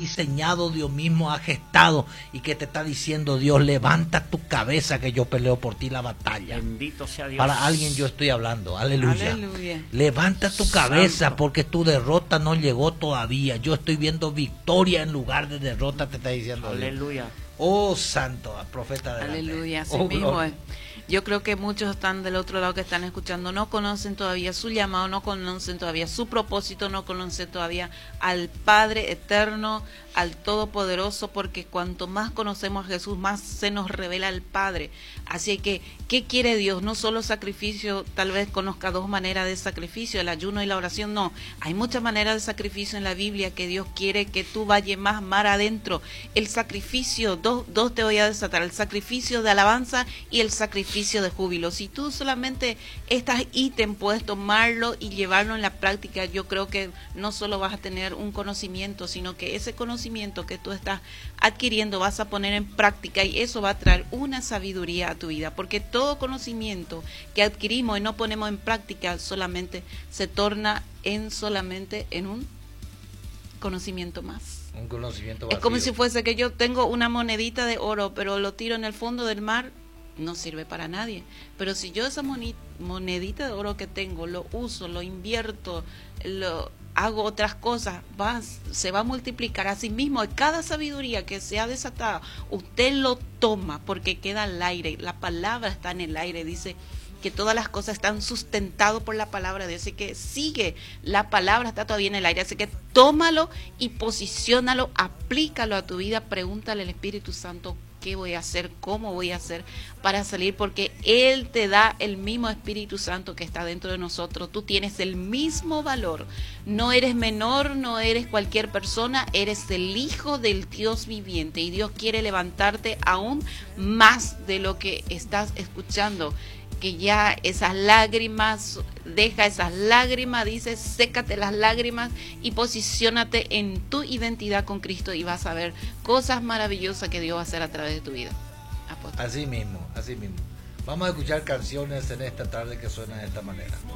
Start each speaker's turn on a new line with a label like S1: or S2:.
S1: diseñado, Dios mismo ha gestado y que te está diciendo: Dios, levanta tu cabeza que yo peleo por ti la batalla.
S2: Bendito sea Dios.
S1: Para alguien yo estoy hablando, aleluya.
S3: Aleluya.
S1: Levanta tu cabeza,
S2: Santo.
S1: porque tu derrota no llegó todavía. Yo estoy viendo victoria en lugar de derrota, te está diciendo Dios.
S2: Aleluya.
S1: Oh, santo, profeta de
S3: Aleluya, así
S1: oh,
S3: mismo
S1: gloria.
S3: es. Yo creo que muchos están del otro lado que están escuchando, no conocen todavía su llamado, no conocen todavía su propósito, no conocen todavía al Padre eterno, al Todopoderoso, porque cuanto más conocemos a Jesús, más se nos revela el Padre. Así que, ¿qué quiere Dios? No solo sacrificio, tal vez conozca dos maneras de sacrificio, el ayuno y la oración, no. Hay muchas maneras de sacrificio en la Biblia que Dios quiere que tú vayas más mar adentro. El sacrificio, dos te voy a desatar, el sacrificio de alabanza y el sacrificio de júbilo. Si tú solamente estas ítems puedes tomarlo y llevarlo en la práctica, yo creo que no solo vas a tener un conocimiento, sino que ese conocimiento que tú estás adquiriendo vas a poner en práctica, y eso va a traer una sabiduría a tu vida, porque todo conocimiento que adquirimos y no ponemos en práctica solamente se torna solamente en un conocimiento más.
S1: Un conocimiento
S3: Es
S1: vacío.
S3: como si fuese que yo tengo una monedita de oro, pero lo tiro en el fondo del mar, no sirve para nadie. Pero si yo esa monedita de oro que tengo, lo uso, lo invierto, hago otras cosas, se va a multiplicar. Así mismo, cada sabiduría que sea desatada, usted lo toma, porque queda al aire. La palabra está en el aire, dice que todas las cosas están sustentadas por la palabra de Dios, así que sigue, la palabra está todavía en el aire, así que tómalo y posiciónalo, aplícalo a tu vida, pregúntale al Espíritu Santo: ¿qué voy a hacer? ¿Cómo voy a hacer para salir? Porque Él te da el mismo Espíritu Santo que está dentro de nosotros. Tú tienes el mismo valor. No eres menor, no eres cualquier persona, eres el hijo del Dios viviente. Y Dios quiere levantarte aún más de lo que estás escuchando. Que ya esas lágrimas, deja esas lágrimas, dice, sécate las lágrimas y posiciónate en tu identidad con Cristo, y vas a ver cosas maravillosas que Dios va a hacer a través de tu vida. Apóstol.
S1: Así mismo, así mismo. Vamos a escuchar canciones en esta tarde que suenan de esta manera.